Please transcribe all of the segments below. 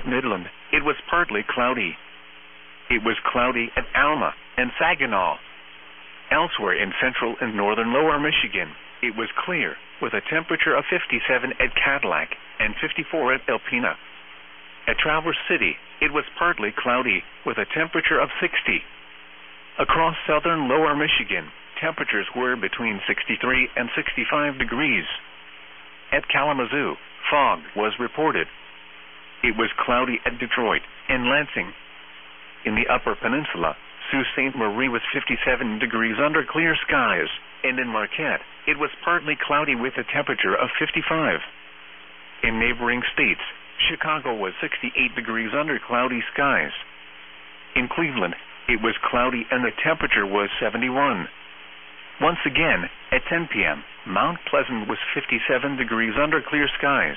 Midland, it was partly cloudy. It was cloudy at Alma and Saginaw. Elsewhere in central and northern lower Michigan, it was clear, with a temperature of 57 at Cadillac and 54 at Alpena. At Traverse City, it was partly cloudy, with a temperature of 60. Across southern lower Michigan, temperatures were between 63 and 65 degrees. At Kalamazoo, fog was reported. It was cloudy at Detroit and Lansing. In the Upper Peninsula, Sault Ste. Marie was 57 degrees under clear skies, and in Marquette, it was partly cloudy with a temperature of 55. In neighboring states, Chicago was 68 degrees under cloudy skies. In Cleveland, it was cloudy and the temperature was 71. Once again, at 10 p.m., Mount Pleasant was 57 degrees under clear skies.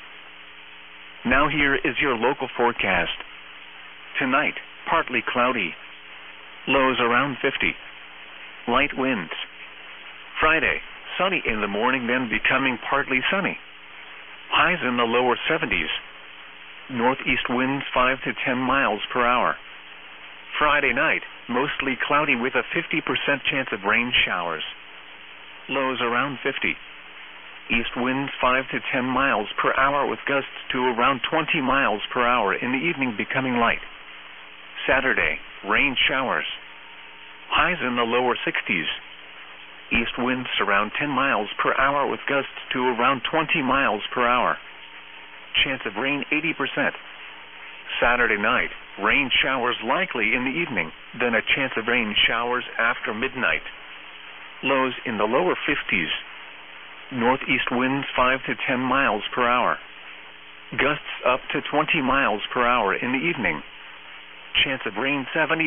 Now here is your local forecast. Tonight, partly cloudy. Lows around 50. Light winds. Friday, sunny in the morning, then becoming partly sunny. Highs in the lower 70s. Northeast winds 5 to 10 miles per hour. Friday night, mostly cloudy with a 50% chance of rain showers. Lows around 50. East winds 5 to 10 miles per hour with gusts to around 20 miles per hour in the evening, becoming light. Saturday, rain showers. Highs in the lower 60s. East winds around 10 miles per hour with gusts to around 20 miles per hour. Chance of rain 80%. Saturday night, rain showers likely in the evening, then a chance of rain showers after midnight. Lows in the lower 50s. Northeast winds 5 to 10 miles per hour. Gusts up to 20 miles per hour in the evening. Chance of rain 70%.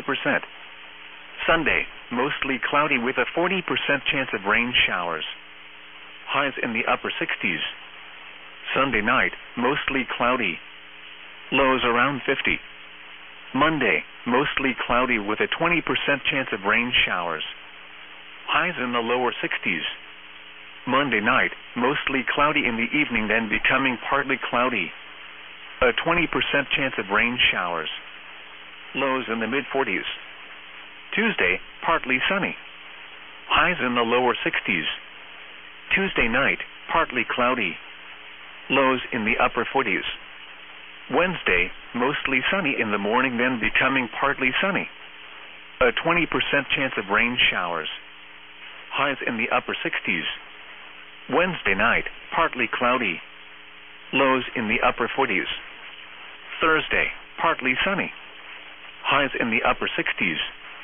Sunday, mostly cloudy with a 40% chance of rain showers. Highs in the upper 60s. Sunday night, mostly cloudy. Lows around 50. Monday, mostly cloudy with a 20% chance of rain showers. Highs in the lower 60s. Monday night, mostly cloudy in the evening, then becoming partly cloudy. A 20% chance of rain showers. Lows in the mid-40s. Tuesday, partly sunny. Highs in the lower 60s. Tuesday night, partly cloudy. Lows in the upper 40s. Wednesday, mostly sunny in the morning, then becoming partly sunny. A 20% chance of rain showers. Highs in the upper 60s. Wednesday night, partly cloudy. Lows in the upper 40s. Thursday, partly sunny. Highs in the upper 60s.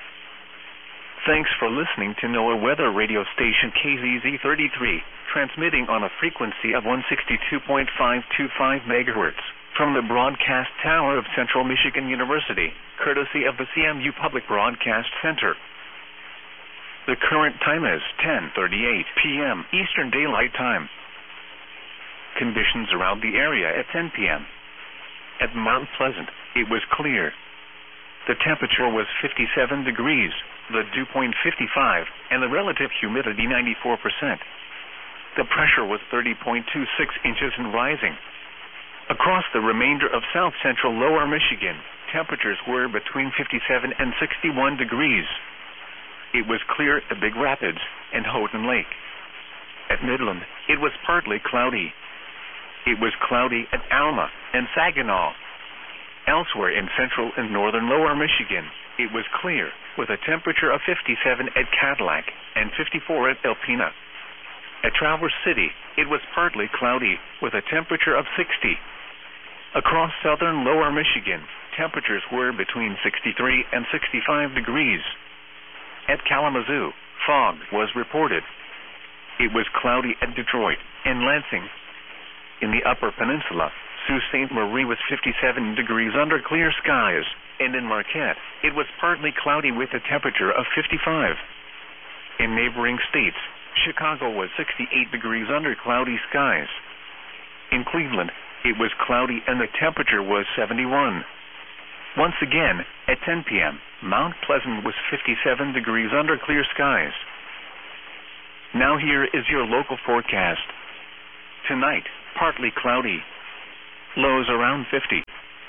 Thanks for listening to NOAA Weather Radio Station KZZ33, transmitting on a frequency of 162.525 MHz from the broadcast tower of Central Michigan University, courtesy of the CMU Public Broadcast Center. The current time is 10:38 p.m. Eastern Daylight Time. Conditions around the area at 10 p.m. At Mount Pleasant, it was clear. The temperature was 57 degrees, the dew point 55, and the relative humidity 94%. The pressure was 30.26 inches and rising. Across the remainder of south-central lower Michigan, temperatures were between 57 and 61 degrees. It was clear at Big Rapids and Houghton Lake. At Midland, it was partly cloudy. It was cloudy at Alma and Saginaw. Elsewhere in central and northern lower Michigan, it was clear, with a temperature of 57 at Cadillac and 54 at Alpena. At Traverse City, it was partly cloudy, with a temperature of 60. Across southern lower Michigan, temperatures were between 63 and 65 degrees. At Kalamazoo, fog was reported. It was cloudy at Detroit and Lansing. In the Upper Peninsula, Sault Ste. Marie was 57 degrees under clear skies, and in Marquette, it was partly cloudy with a temperature of 55. In neighboring states, Chicago was 68 degrees under cloudy skies. In Cleveland, it was cloudy and the temperature was 71. Once again, at 10 p.m., Mount Pleasant was 57 degrees under clear skies. Now here is your local forecast. Tonight, partly cloudy. Lows around 50.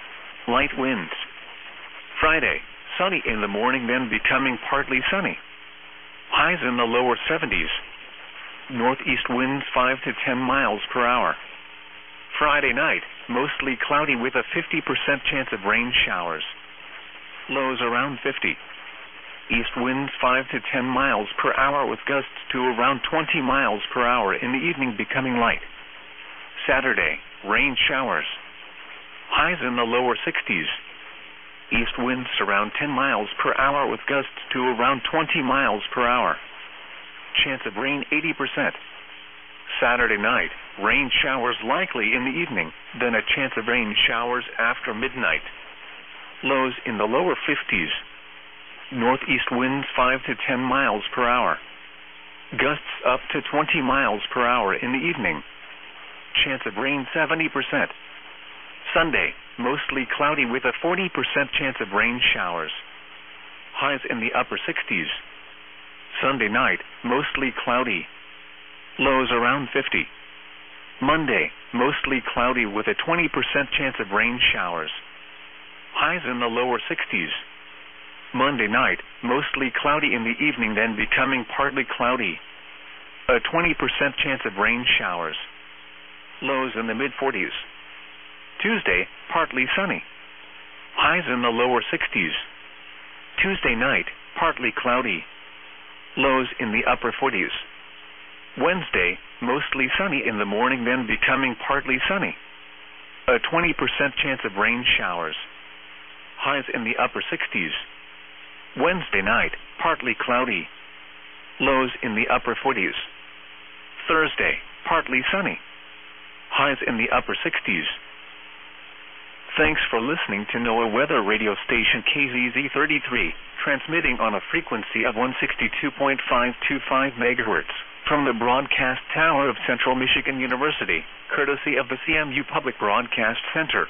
light winds. Friday, sunny in the morning then becoming partly sunny. Highs in the lower 70s. Northeast winds 5 to 10 miles per hour. Friday night, mostly cloudy with a 50% chance of rain showers. Lows around 50. East winds 5 to 10 miles per hour with gusts to around 20 miles per hour in the evening becoming light. Saturday, rain showers. Highs in the lower 60s. East winds around 10 miles per hour with gusts to around 20 miles per hour. Chance of rain 80%. Saturday night, rain showers likely in the evening, then a chance of rain showers after midnight. Lows in the lower 50s. Northeast winds 5 to 10 miles per hour. Gusts up to 20 miles per hour in the evening. Chance of rain 70%. Sunday, mostly cloudy with a 40% chance of rain showers. Highs in the upper 60s. Sunday night, mostly cloudy. Lows around 50. Monday, mostly cloudy with a 20% chance of rain showers. Highs in the lower 60s. Monday night, mostly cloudy in the evening then becoming partly cloudy. A 20% chance of rain showers. Lows in the mid-40s. Tuesday, partly sunny. Highs in the lower 60s. Tuesday night, partly cloudy. Lows in the upper 40s. Wednesday, mostly sunny in the morning then becoming partly sunny. A 20% chance of rain showers. Highs in the upper 60s. Wednesday night, partly cloudy. Lows in the upper 40s. Thursday, partly sunny. Highs in the upper 60s. Thanks for listening to NOAA Weather Radio Station KZZ33, transmitting on a frequency of 162.525 MHz from the broadcast tower of Central Michigan University, courtesy of the CMU Public Broadcast Center.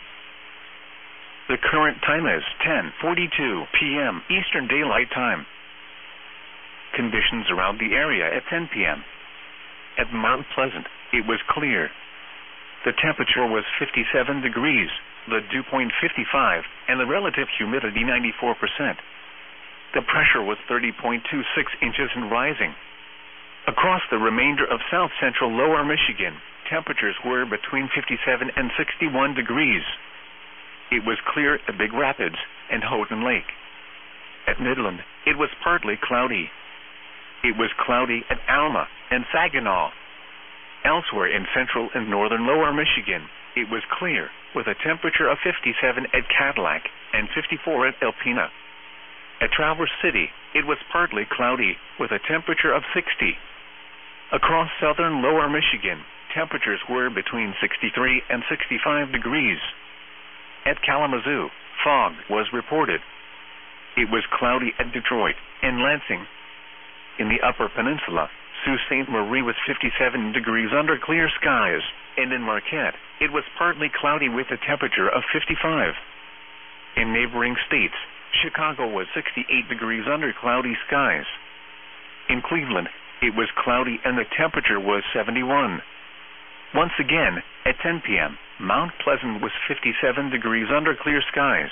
The current time is 10:42 p.m. Eastern Daylight Time. Conditions around the area at 10 p.m. At Mount Pleasant, it was clear. The temperature was 57 degrees, the dew point 55, and the relative humidity 94%. The pressure was 30.26 inches and rising. Across the remainder of south-central lower Michigan, temperatures were between 57 and 61 degrees. It was clear at Big Rapids and Houghton Lake. At Midland, it was partly cloudy. It was cloudy at Alma and Saginaw. Elsewhere in central and northern lower Michigan, it was clear, with a temperature of 57 at Cadillac and 54 at Alpena. At Traverse City, it was partly cloudy, with a temperature of 60. Across southern lower Michigan, temperatures were between 63 and 65 degrees. At Kalamazoo, fog was reported. It was cloudy at Detroit and Lansing. In the Upper Peninsula, Sault Ste. Marie was 57 degrees under clear skies, and in Marquette, it was partly cloudy with a temperature of 55. In neighboring states, Chicago was 68 degrees under cloudy skies. In Cleveland, it was cloudy and the temperature was 71. Once again, at 10 p.m., Mount Pleasant was 57 degrees under clear skies.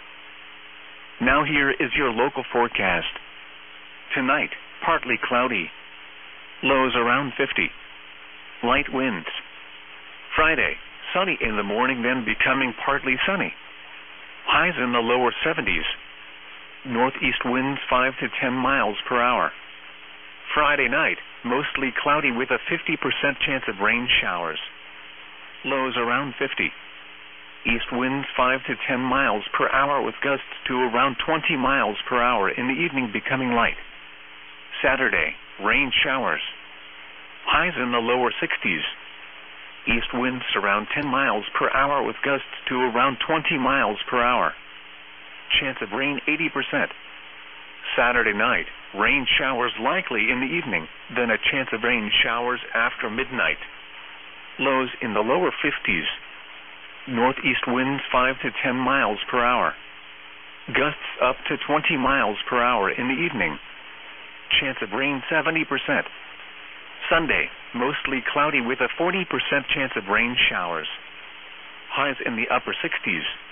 Now here is your local forecast. Tonight, partly cloudy. Lows around 50. Light winds. Friday, sunny in the morning then becoming partly sunny. Highs in the lower 70s. Northeast winds 5 to 10 miles per hour. Friday night, mostly cloudy with a 50% chance of rain showers. Lows around 50. East winds 5 to 10 miles per hour with gusts to around 20 miles per hour in the evening becoming light. Saturday, rain showers. Highs in the lower 60s. East winds around 10 miles per hour with gusts to around 20 miles per hour. Chance of rain 80%. Saturday night, rain showers likely in the evening, then a chance of rain showers after midnight. Lows in the lower 50s. Northeast winds 5 to 10 miles per hour. Gusts up to 20 miles per hour in the evening. Chance of rain 70%. Sunday, mostly cloudy with a 40% chance of rain showers. Highs in the upper 60s.